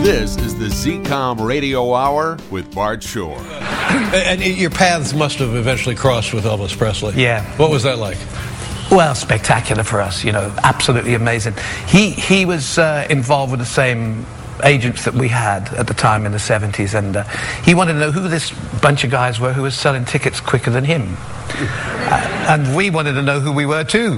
This is the Z-Com Radio Hour with Bart Shore. And your paths must have eventually crossed with Elvis Presley. Yeah. What was that like? Well, spectacular for us, absolutely amazing. He was involved with the same agents that we had at the time in the 70s, and he wanted to know who this bunch of guys were who was selling tickets quicker than him. And we wanted to know who we were too.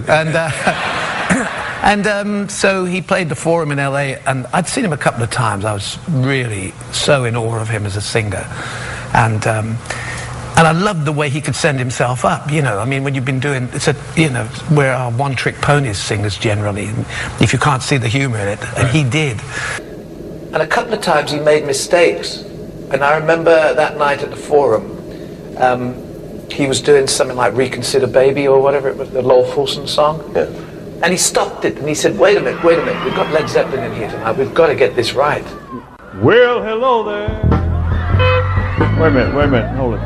And so he played the Forum in LA, and I'd seen him a couple of times. I was really so in awe of him as a singer. And I loved the way he could send himself up, when you've been doing, we're our one-trick ponies singers generally, and if you can't see the humor in it, and he did. And a couple of times he made mistakes, and I remember that night at the Forum, he was doing something like Reconsider Baby or whatever it was, the Lowell Fulson song. Yeah. And he stopped it and he said, wait a minute, we've got Led Zeppelin in here tonight, we've got to get this right. Well, hello there. Wait a minute, hold it.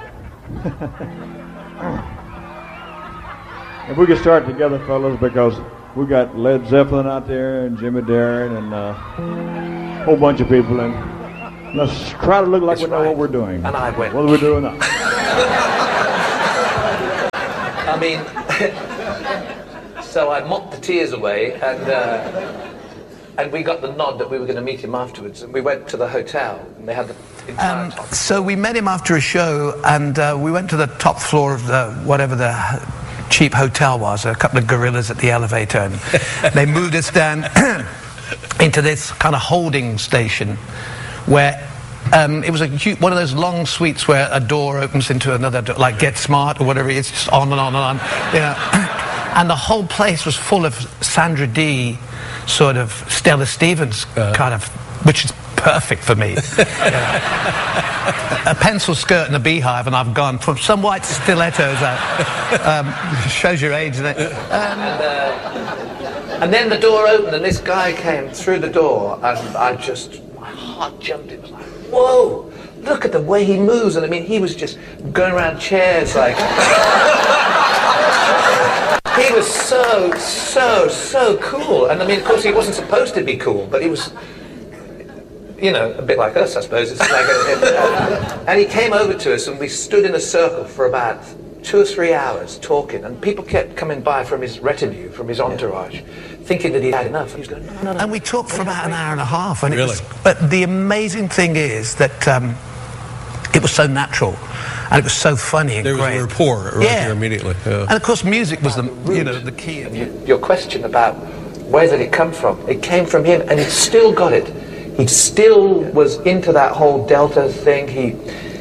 If we could start together, fellas, because we got Led Zeppelin out there and Jimmy Darren and a whole bunch of people, and let's try to look like we know what we're doing. And I went. What are we doing now? So I mopped the tears away, and we got the nod that we were going to meet him afterwards, and we went to the hotel, and they had the entire top. So we met him after a show, and we went to the top floor of whatever the cheap hotel was, a couple of gorillas at the elevator, and they moved us down into this kind of holding station where it was one of those long suites where a door opens into another door, like Get Smart or whatever, it's just on and on and on, and the whole place was full of Sandra Dee, sort of Stella Stevens kind of, which is perfect for me. A pencil skirt and a beehive, and I've gone from some white stilettos out. Shows your age, doesn't it? And then the door opened, and this guy came through the door, and my heart jumped. It was like, whoa, look at the way he moves. And he was just going around chairs like... He was so cool. And of course, he wasn't supposed to be cool, but he was... a bit like us, I suppose. It's like and he came over to us, and we stood in a circle for about 2 or 3 hours talking, and people kept coming by from his retinue, from his entourage, thinking that he'd had enough. He was going, no. And we talked for about an hour and a half. And really? But the amazing thing is that it was so natural, and it was so funny and great. There was a rapport right there immediately. Yeah. And of course, music was the key of your question about where did it come from. It came from him, and he still got it. He still was into that whole Delta thing. He,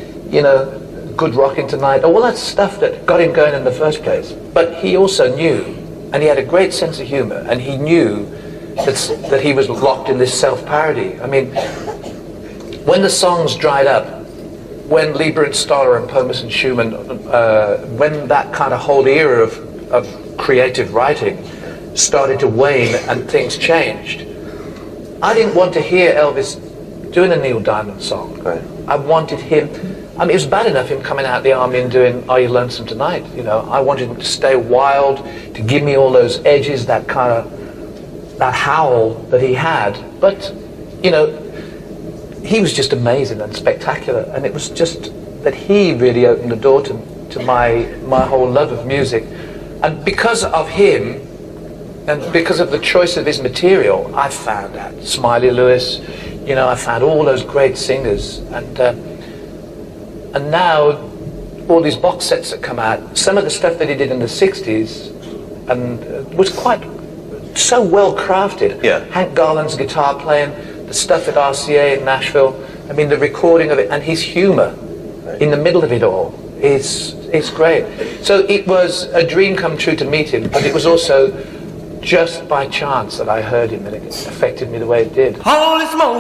Good Rockin' Tonight, all that stuff that got him going in the first place. But he also knew, and he had a great sense of humor, and he knew that he was locked in this self-parody. When the songs dried up, when Lieber and Stoller and Pomus and Schumann, when that kind of whole era of creative writing started to wane and things changed, I didn't want to hear Elvis doing a Neil Diamond song. Right. I wanted him... it was bad enough him coming out of the army and doing Are You Lonesome Tonight? I wanted him to stay wild, to give me all those edges, that howl that he had. But, he was just amazing and spectacular. And it was just that he really opened the door to my whole love of music. And because of him, and because of the choice of his material, I found out Smiley Lewis, I found all those great singers, and now all these box sets that come out, some of the stuff that he did in the 60s, and was quite so well crafted. Yeah. Hank Garland's guitar playing, the stuff at RCA in Nashville, the recording of it, and his humor in the middle of it all is great. So it was a dream come true to meet him, but it was also just by chance that I heard him, and it affected me the way it did. Holy smoke!